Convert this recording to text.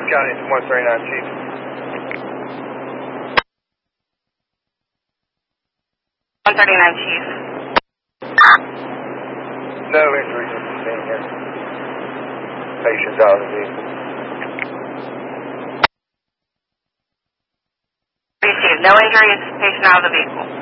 County, it's 139, Chief. Chief. No injuries at the scene here. Patient's out of the vehicle. Received. No injuries. Patient out of the vehicle.